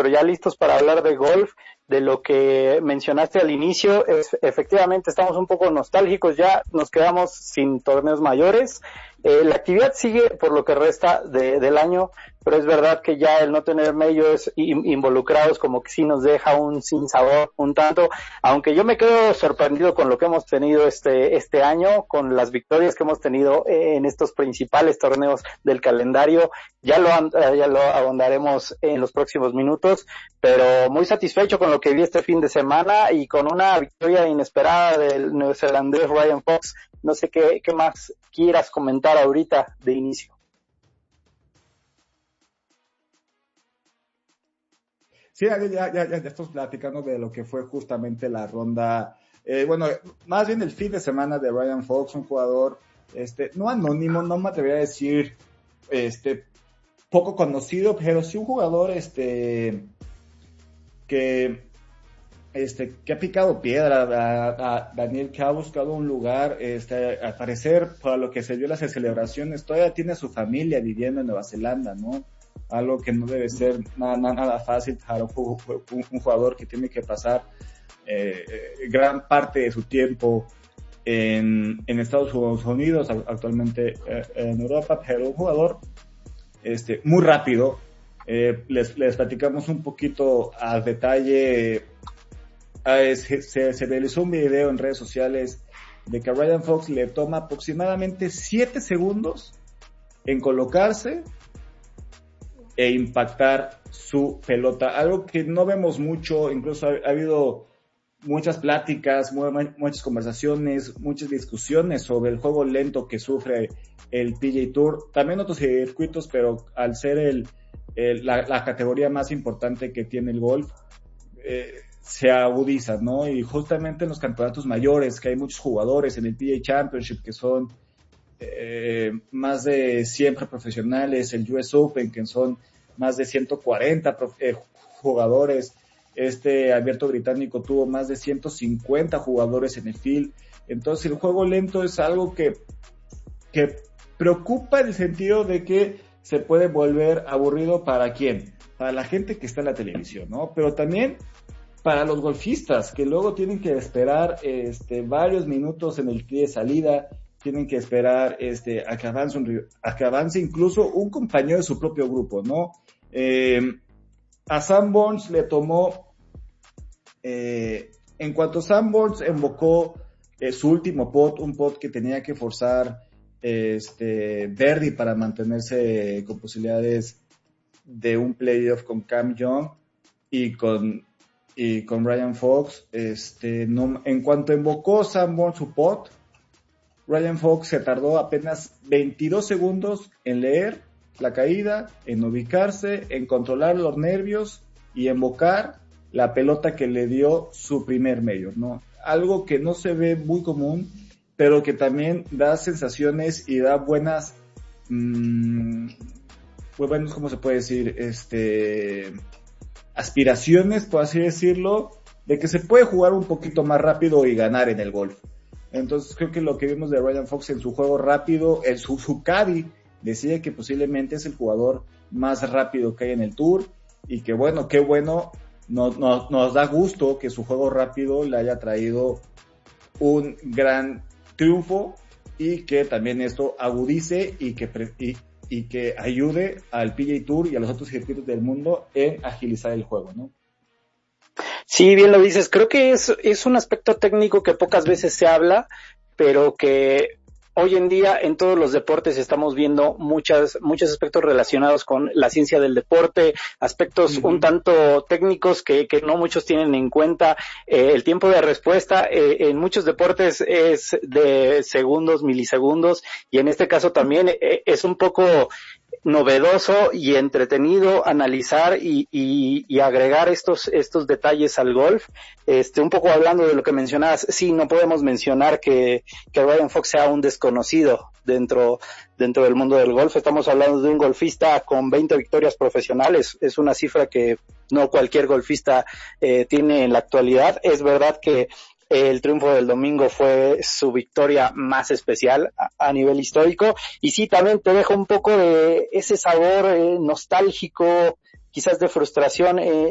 pero ya listos para hablar de golf, de lo que mencionaste al inicio. Efectivamente estamos un poco nostálgicos, ya nos quedamos sin torneos mayores. La actividad sigue por lo que resta del año, pero es verdad que ya el no tener majors involucrados como que sí nos deja un sinsabor un tanto, aunque yo me quedo sorprendido con lo que hemos tenido este año, con las victorias que hemos tenido en estos principales torneos del calendario. Ya lo ahondaremos en los próximos minutos, pero muy satisfecho con lo que vi este fin de semana y con una victoria inesperada del neozelandés Ryan Fox. No sé qué más quieras comentar ahorita de inicio. Sí, ya estamos platicando de lo que fue justamente la ronda, bueno, más bien el fin de semana de Ryan Fox, un jugador, no anónimo, no me atrevería a decir, poco conocido, pero sí un jugador, que ha picado piedra. Daniel, que ha buscado un lugar, al parecer, para lo que se vio en las celebraciones, todavía tiene a su familia viviendo en Nueva Zelanda, ¿no? Algo que no debe ser nada fácil para un jugador que tiene que pasar gran parte de su tiempo en Estados Unidos, actualmente en Europa, pero un jugador muy rápido. Les platicamos un poquito al detalle. Se realizó un video en redes sociales de que a Ryan Fox le toma aproximadamente 7 segundos en colocarse e impactar su pelota, algo que no vemos mucho. Incluso ha habido muchas pláticas, muchas conversaciones, muchas discusiones sobre el juego lento que sufre el PGA Tour, también otros circuitos, pero al ser la categoría más importante que tiene el golf, se agudiza, ¿no? Y justamente en los campeonatos mayores, que hay muchos jugadores en el PGA Championship que son más de 100 profesionales, el US Open que son más de 140 jugadores, abierto británico tuvo más de 150 jugadores en el field. Entonces el juego lento es algo que preocupa, en el sentido de que se puede volver aburrido. ¿Para quién? Para la gente que está en la televisión, ¿no? Pero también para los golfistas, que luego tienen que esperar varios minutos en el pie de salida, tienen que esperar a que avance incluso un compañero de su propio grupo, ¿no? A Sam Burns le tomó, en cuanto Sam Burns invocó su último pot, un pot que tenía que forzar birdie para mantenerse con posibilidades de un playoff con Cam Young y con Ryan Fox, en cuanto invocó Sam Burns su pot, Ryan Fox se tardó apenas 22 segundos en leer la caída, en ubicarse, en controlar los nervios y invocar la pelota que le dio su primer major, ¿no? Algo que no se ve muy común, pero que también da sensaciones y da buenas, ¿cómo se puede decir? Aspiraciones, por así decirlo, de que se puede jugar un poquito más rápido y ganar en el golf. Entonces creo que lo que vimos de Ryan Fox en su juego rápido, su caddy decía que posiblemente es el jugador más rápido que hay en el Tour, y que bueno, qué bueno, nos da gusto que su juego rápido le haya traído un gran triunfo, y que también esto agudice y que ayude al PGA Tour y a los otros circuitos del mundo en agilizar el juego, ¿no? Sí, bien lo dices. Creo que es un aspecto técnico que pocas veces se habla, pero que hoy en día en todos los deportes estamos viendo muchos aspectos relacionados con la ciencia del deporte, aspectos un tanto técnicos que no muchos tienen en cuenta. El tiempo de respuesta en muchos deportes es de segundos, milisegundos, y en este caso también es un poco novedoso y entretenido analizar y agregar estos detalles al golf. Un poco hablando de lo que mencionabas, sí, no podemos mencionar que Ryan Fox sea un desconocido dentro del mundo del golf. Estamos hablando de un golfista con 20 victorias profesionales. Es una cifra que no cualquier golfista tiene en la actualidad. Es verdad que el triunfo del domingo fue su victoria más especial a nivel histórico, y sí, también te deja un poco de ese sabor nostálgico, quizás de frustración